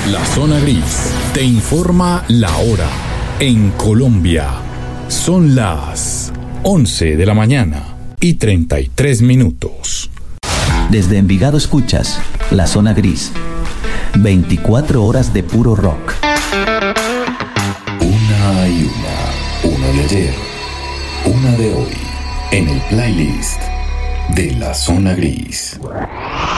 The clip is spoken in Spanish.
La Zona Gris te informa la hora. En Colombia son las 11 de la mañana y 33 minutos. Desde Envigado escuchas La Zona Gris. 24 horas de puro rock. Una y una de ayer, una de hoy, en el playlist de La Zona Gris.